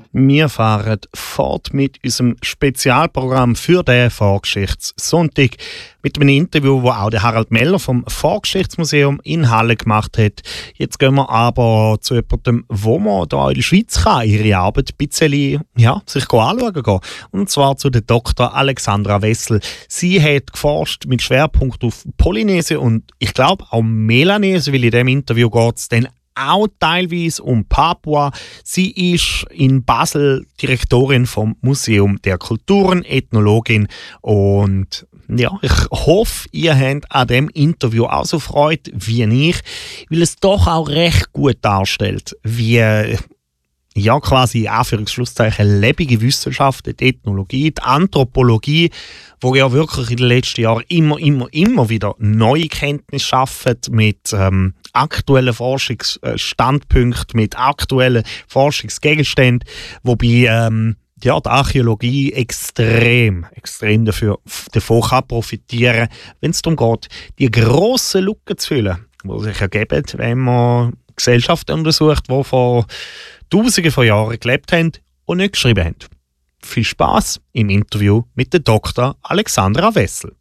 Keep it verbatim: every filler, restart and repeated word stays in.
Wir fahren fort mit unserem Spezialprogramm für den Vorgeschichtssonntag mit einem Interview, das auch der Harald Meller vom Vorgeschichtsmuseum in Halle gemacht hat. Jetzt gehen wir aber zu jemandem, wo man hier in der Schweiz kann, ihre Arbeit ein bisschen ja, sich anschauen kann. Und zwar zu der Doktor Alexandra Wessel. Sie hat geforscht mit Schwerpunkt auf Polynesien und ich glaube auch Melanesien, weil in diesem Interview geht es dann auch teilweise um Papua. Sie ist in Basel Direktorin vom Museum der Kulturen, Ethnologin und ja, ich hoffe, ihr habt an diesem Interview auch so Freude wie ich, weil es doch auch recht gut darstellt, wie ja quasi Anführungsschlusszeichen lebende Wissenschaft, die Ethnologie, die Anthropologie, wo ja wirklich in den letzten Jahren immer, immer, immer wieder neue Kenntnisse schaffen mit ähm, aktuellen Forschungsstandpunkten, mit aktuellen Forschungsgegenständen, wobei ähm, ja, die Archäologie extrem, extrem dafür, davon kann profitieren, wenn es darum geht, die grossen Lücken zu füllen, die sich ergeben, wenn man Gesellschaften untersucht, die vor Tausenden von Jahren gelebt haben und nicht geschrieben haben. Viel Spass im Interview mit der Doktor Alexandra Wessel.